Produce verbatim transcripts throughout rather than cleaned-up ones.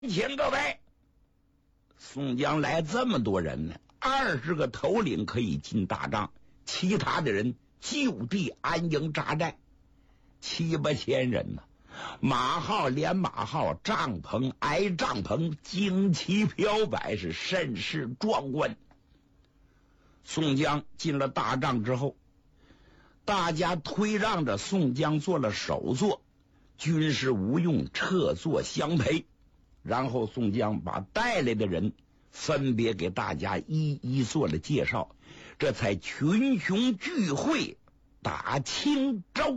请各位，宋江来这么多人呢，二十个头领可以进大帐，其他的人就地安营扎寨，七八千人呢，马号连马号，帐篷挨帐篷，旌旗飘摆，是甚是壮观。宋江进了大帐之后，大家推让着宋江做了首座，军士无用，撤座相陪。然后宋江把带来的人分别给大家一一做了介绍，这才群雄聚会打青州。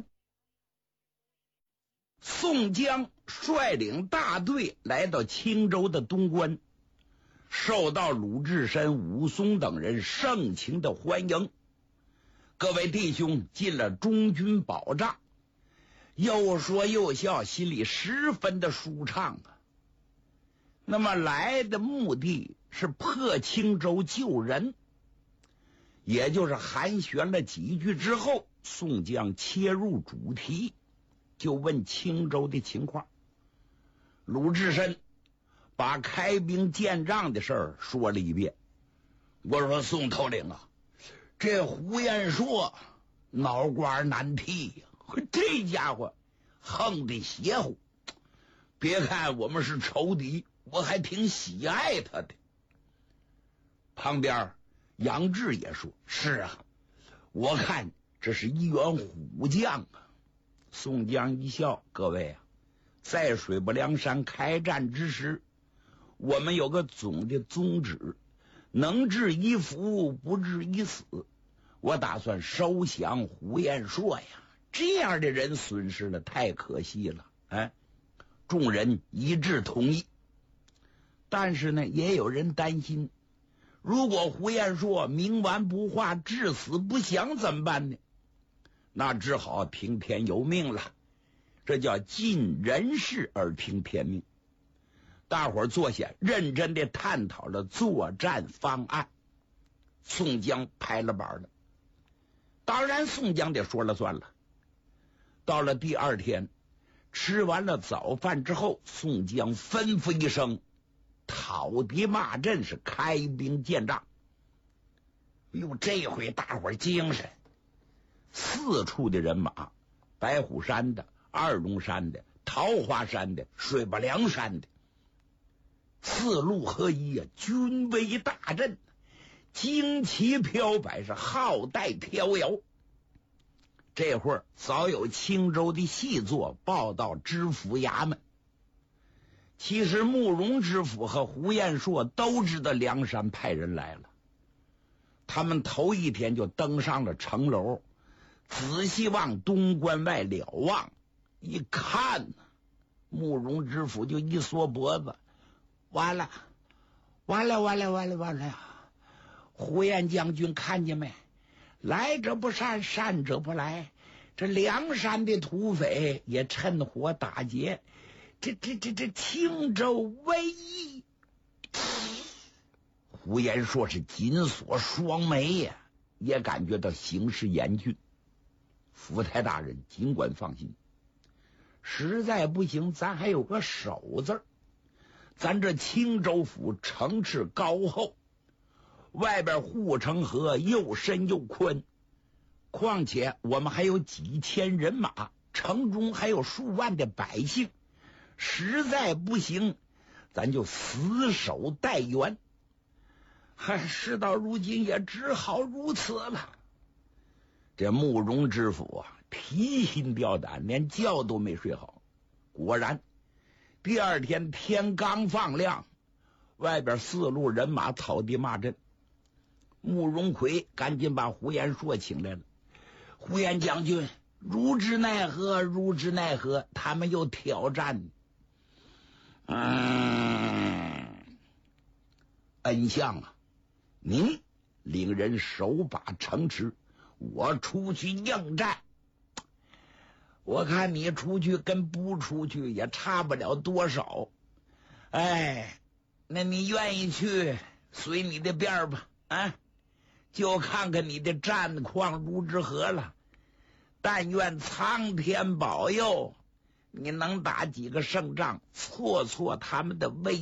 宋江率领大队来到青州的东关，受到鲁智深、武松等人盛情的欢迎。各位弟兄进了中军宝帐，又说又笑，心里十分的舒畅啊。那么来的目的是破青州救人，也就是寒暄了几句之后，宋江切入主题，就问青州的情况。鲁智深把开兵建帐的事儿说了一遍。我说宋头领啊，这胡彦硕脑瓜难替呀、啊，这家伙横得邪乎。别看我们是仇敌，我还挺喜爱他的。旁边杨志也说：“是啊，我看这是一员虎将啊。”宋江一笑：“各位啊，在水泊梁山开战之时，我们有个总的宗旨，能治一夫，不治一死。我打算收降胡彦硕呀，这样的人损失了，太可惜了。”哎，众人一致同意。但是呢，也有人担心，如果胡彦硕冥顽不化，至死不降怎么办呢？那只好听天由命了，这叫尽人事而听天命。大伙儿坐下，认真的探讨了作战方案。宋江拍了板了，当然宋江得说了算了。到了第二天，吃完了早饭之后，宋江吩咐一声，讨敌骂阵，是开兵建帐。哟，这回大伙儿精神，四处的人马，白虎山的、二龙山的、桃花山的、水泊梁山的，四路合一啊，军威大振，旌旗飘摆，是号带飘摇。这会儿早有青州的细作报到知府衙门。其实慕容知府和胡彦硕都知道梁山派人来了，他们头一天就登上了城楼，仔细往东关外瞭望，一看，慕容知府就一缩脖子，完了完了完了完了完了呀！胡彦将军看见没？来者不善，善者不来。这梁山的土匪也趁火打劫，这这这这青州危矣。胡彦硕是紧锁双眉呀，也感觉到形势严峻。府台大人尽管放心，实在不行，咱还有个守字。咱这青州府城池高厚，外边护城河又深又宽，况且我们还有几千人马，城中还有数万的百姓，实在不行，咱就死守待援。嗨，事到如今也只好如此了。这慕容知府啊，提心吊胆，连觉都没睡好。果然第二天天刚放亮，外边四路人马草地骂阵。慕容奎赶紧把胡彦硕请来了。胡彦将军，如之奈何？如之奈何？他们又挑战。嗯，恩相啊，您领人手把城池，我出去应战。我看你出去跟不出去也差不了多少。哎，那你愿意去，随你的便儿吧。啊，就看看你的战况如之何了。但愿苍天保佑， 你能打几个胜仗，挫挫他们的威